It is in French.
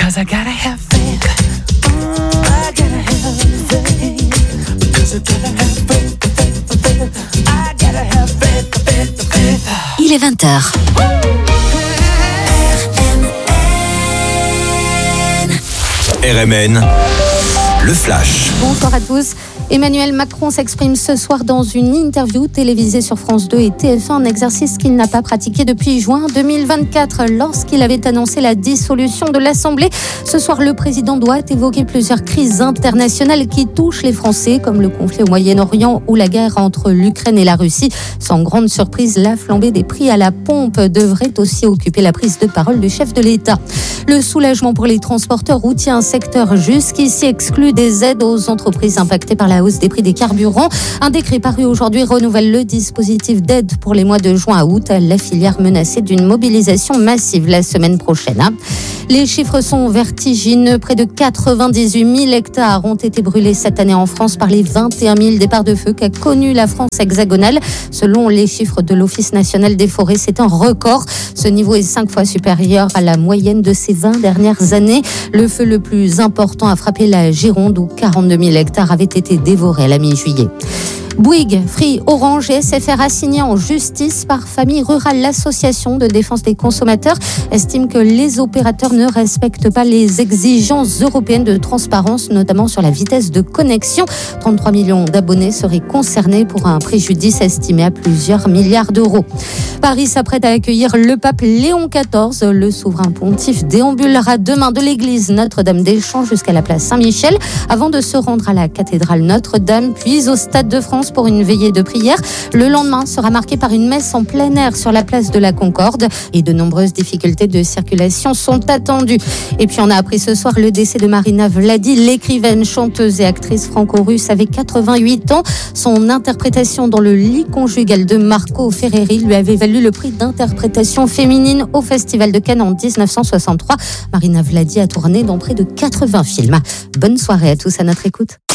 'cause I gotta have faith. I gotta have faith. Because I gotta have faith. I gotta have faith. Il est 20h. RMN, le flash. Bonsoir à tous. Emmanuel Macron s'exprime ce soir dans une interview télévisée sur France 2 et TF1, un exercice qu'il n'a pas pratiqué depuis juin 2024 lorsqu'il avait annoncé la dissolution de l'Assemblée. Ce soir, le président doit évoquer plusieurs crises internationales qui touchent les Français, comme le conflit au Moyen-Orient ou la guerre entre l'Ukraine et la Russie. Sans grande surprise, la flambée des prix à la pompe devrait aussi occuper la prise de parole du chef de l'État. Le soulagement pour les transporteurs routiers, un secteur jusqu'ici exclu des aides aux entreprises impactées par la hausse des prix des carburants. Un décret paru aujourd'hui renouvelle le dispositif d'aide pour les mois de juin à août. La filière menacée d'une mobilisation massive la semaine prochaine. Les chiffres sont vertigineux. Près de 98 000 hectares ont été brûlés cette année en France par les 21 000 départs de feu qu'a connu la France hexagonale. Selon les chiffres de l'Office national des forêts, c'est un record. Ce niveau est 5 fois supérieur à la moyenne de ces 20 dernières années. Le feu le plus important a frappé la Gironde où 42 000 hectares avaient été dévorés à la mi-juillet. Bouygues, Free, Orange et SFR assignés en justice par Famille Rurale. L'association de défense des consommateurs estime que les opérateurs ne respectent pas les exigences européennes de transparence, notamment sur la vitesse de connexion. 33 millions d'abonnés seraient concernés pour un préjudice estimé à plusieurs milliards d'euros. Paris s'apprête à accueillir le pape Léon XIV. Le souverain pontife déambulera demain de l'église Notre-Dame-des-Champs jusqu'à la place Saint-Michel avant de se rendre à la cathédrale Notre-Dame, puis au Stade de France pour une veillée de prière. Le lendemain sera marqué par une messe en plein air sur la place de la Concorde et de nombreuses difficultés de circulation sont attendues. Et puis on a appris ce soir le décès de Marina Vladi, l'écrivaine, chanteuse et actrice franco-russe avec 88 ans. Son interprétation dans Le lit conjugal de Marco Ferreri lui avait valu le prix d'interprétation féminine au Festival de Cannes en 1963. Marina Vladi a tourné dans près de 80 films. Bonne soirée à tous à notre écoute.